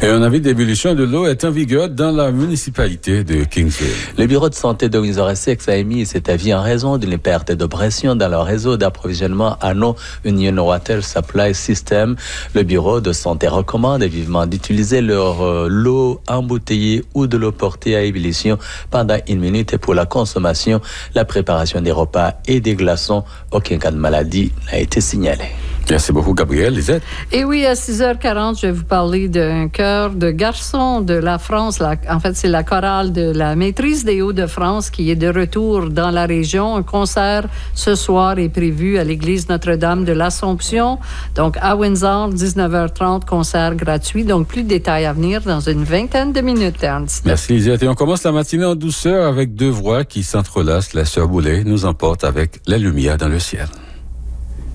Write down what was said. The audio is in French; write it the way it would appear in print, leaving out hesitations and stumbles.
Et un avis d'évolution de l'eau est en vigueur dans la municipalité de Kingsville. Le bureau de santé de Windsor-Essex a émis cet avis en raison d'une perte de pression dans leur réseau d'approvisionnement en eau Union Water Supply System. Le bureau de santé recommande vivement d'utiliser leur l'eau embouteillée ou de l'eau portée à ébullition pendant 1 minute pour la consommation, la préparation des repas et des glaçons. Aucun cas de maladie n'a été signalé. Merci beaucoup, Gabriel. Lisette? Et oui, à 6h40, je vais vous parler d'un chœur de garçons de la France. En fait, c'est la chorale de la Maîtrise des Hauts-de-France qui est de retour dans la région. Un concert ce soir est prévu à l'église Notre-Dame de l'Assomption. Donc, à Windsor, 19h30, concert gratuit. Donc, plus de détails à venir dans une vingtaine de minutes, Ernst. Merci, Lisette. Et on commence la matinée en douceur avec deux voix qui s'entrelacent. La sœur Boulay nous emporte avec la lumière dans le ciel.